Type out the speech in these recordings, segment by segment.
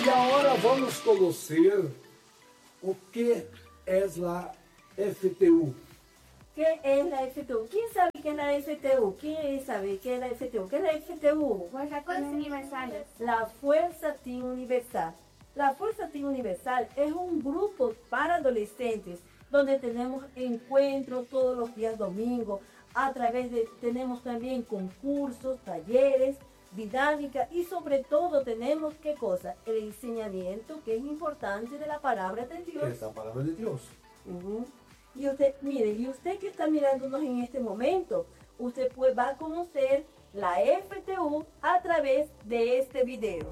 E agora vamos conhecer o que é a FTU. ¿Qué es la FTU? ¿Quién sabe qué es la FTU? ¿Quién sabe qué es la FTU? ¿Qué es la FTU? Fuerzas Universales. La Fuerza Team Universal. La Fuerza Team Universal es un grupo para adolescentes donde tenemos encuentros todos los días domingos. Tenemos también concursos, talleres, dinámica y sobre todo tenemos ¿qué cosa? El enseñamiento que es importante de la palabra de Dios. Es la palabra de Dios. Y usted, mire, y usted que está mirándonos en este momento, usted pues va a conocer la FTU a través de este video.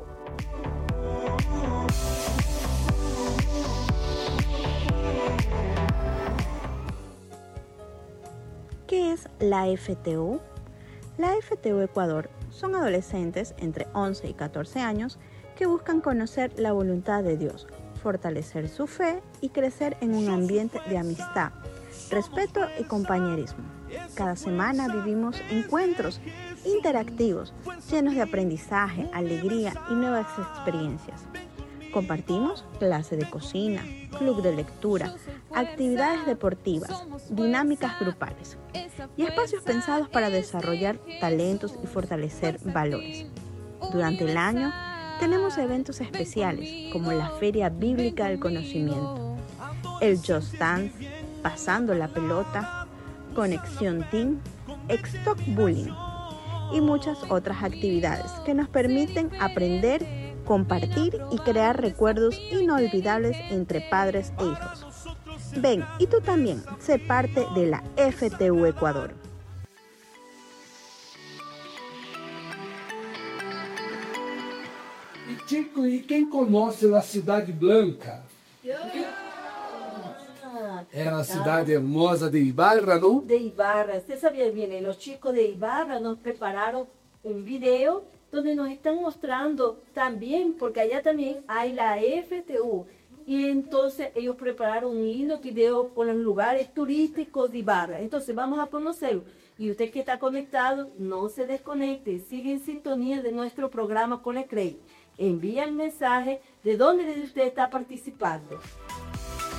¿Qué es la FTU? La FTU Ecuador son adolescentes entre 11 y 14 años que buscan conocer la voluntad de Dios, fortalecer su fe y crecer en un ambiente de amistad, respeto y compañerismo. Cada semana vivimos encuentros interactivos, llenos de aprendizaje, alegría y nuevas experiencias. Compartimos clase de cocina, club de lectura, actividades deportivas, dinámicas grupales y espacios pensados para desarrollar talentos y fortalecer valores. Durante el año, tenemos eventos especiales como la Feria Bíblica del Conocimiento, el Just Dance, Pasando la Pelota, Conexión Team, Stock Bullying y muchas otras actividades que nos permiten aprender, compartir y crear recuerdos inolvidables entre padres e hijos. Ven, y tú también, sé parte de la FTU Ecuador. E Chico, e quem conhece a Cidade Blanca? É a cidade hermosa de Ibarra, ¿no? De Ibarra. Usted sabía bien, los chicos de Ibarra nos prepararon un video donde nos están mostrando también, porque allá también hay la FTU. Y entonces ellos prepararon un lindo video con los lugares turísticos de Ibarra. Entonces vamos a conocerlo. Y usted que está conectado, no se desconecte. Sigue en sintonía de nuestro programa Conecrey. Envía el mensaje de dónde usted está participando.